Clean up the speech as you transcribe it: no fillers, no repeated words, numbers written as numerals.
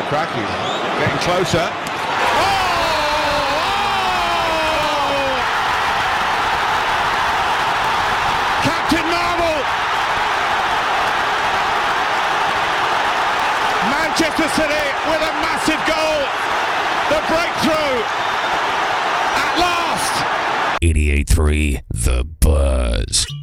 cracking. Getting closer. Captain Marvel! Manchester City with a massive goal. The breakthrough at last. 88.3 The Buzz.